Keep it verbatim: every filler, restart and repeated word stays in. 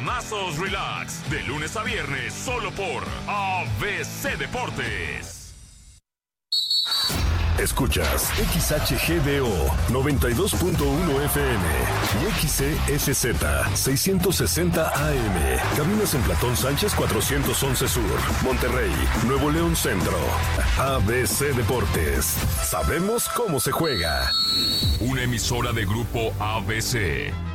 Plomazos Relax, de lunes a viernes, solo por A B C Deportes. Escuchas X H G D O noventa y dos punto uno F M y X C S Z seiscientos sesenta A M. Cabinas en Platón Sánchez cuatrocientos once Sur, Monterrey, Nuevo León Centro. A B C Deportes. Sabemos cómo se juega. Una emisora de Grupo A B C.